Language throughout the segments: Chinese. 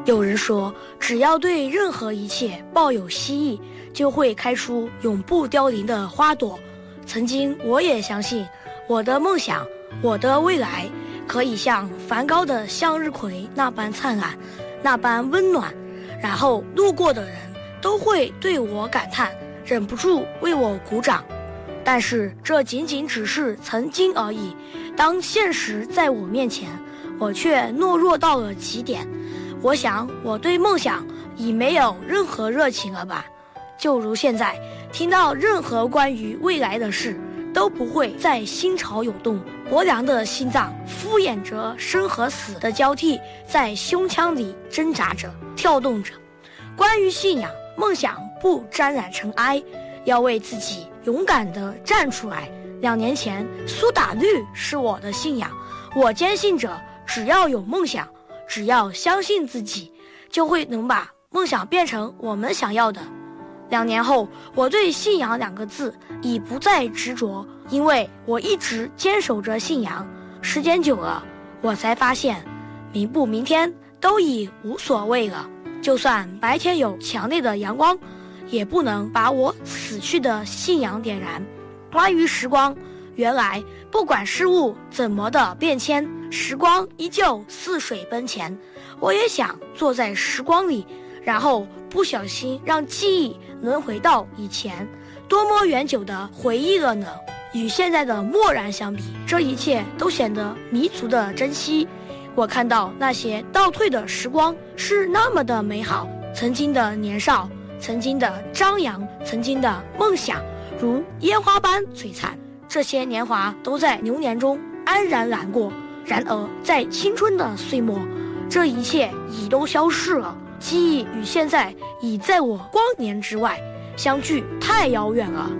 有人说，只要对任何一切抱有希冀，就会开出永不凋零的花朵。曾经我也相信，我的梦想，我的未来，可以像梵高的向日葵那般灿烂，那般温暖，然后路过的人都会对我感叹，忍不住为我鼓掌。但是这仅仅只是曾经而已，当现实在我面前，我却懦弱到了极点。我想我对梦想已没有任何热情了吧，就如现在听到任何关于未来的事，都不会再心潮涌动，薄凉的心脏敷衍着生和死的交替，在胸腔里挣扎着跳动着。关于信仰梦想，不沾染尘埃，要为自己勇敢地站出来。2年前苏打绿是我的信仰，我坚信着只要有梦想，只要相信自己，就会能把梦想变成我们想要的。2年后，我对信仰2个字已不再执着，因为我一直坚守着信仰。时间久了，我才发现明不明天都已无所谓了，就算白天有强烈的阳光，也不能把我死去的信仰点燃。关于时光，原来不管事物怎么的变迁，时光依旧似水奔前。我也想坐在时光里，然后不小心让记忆轮回到以前，多么远久的回忆了呢？与现在的漠然相比，这一切都显得弥足的珍惜。我看到那些倒退的时光是那么的美好，曾经的年少，曾经的张扬，曾经的梦想，如烟花般璀璨。这些年华都在流年中安然来过，然而在青春的岁末，这一切已都消逝了。记忆与现在已在我光年之外，相距太遥远了。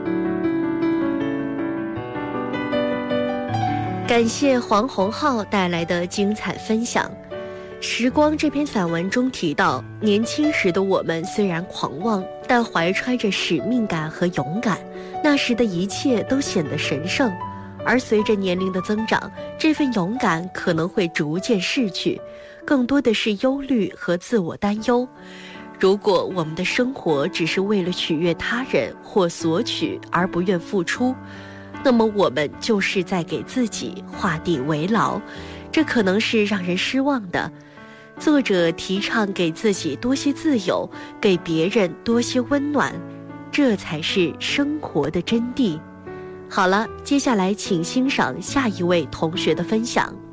感谢黄宏浩带来的精彩分享。时光这篇散文中提到，年轻时的我们虽然狂妄，但怀揣着使命感和勇敢，那时的一切都显得神圣。而随着年龄的增长，这份勇敢可能会逐渐逝去，更多的是忧虑和自我担忧。如果我们的生活只是为了取悦他人或索取而不愿付出，那么我们就是在给自己画地为牢，这可能是让人失望的。作者提倡给自己多些自由，给别人多些温暖，这才是生活的真谛。好了，接下来请欣赏下一位同学的分享。